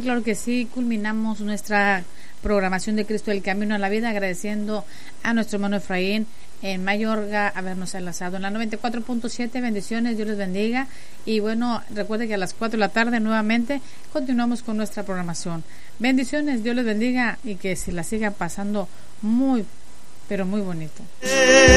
claro que sí, culminamos nuestra programación de Cristo el Camino a la Vida, agradeciendo a nuestro hermano Efraín en Mayorga habernos enlazado en la 94.7. Bendiciones, Dios les bendiga. Y bueno, recuerde que a las 4 de la tarde nuevamente continuamos con nuestra programación. Bendiciones, Dios les bendiga y que se la siga pasando muy, pero muy bonito.